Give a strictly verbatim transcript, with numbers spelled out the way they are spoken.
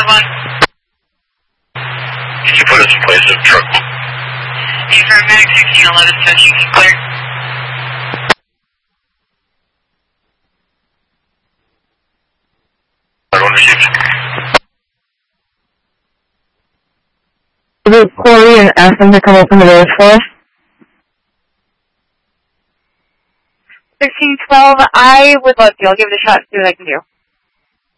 have one. Can you put us in place of truck? Hey, paramedic sixteen eleven, touching clear. Everyone received. Is it Corey and ask them to come open the doors for us? thirteen twelve, I would love to. I'll give it a shot, see what I can do.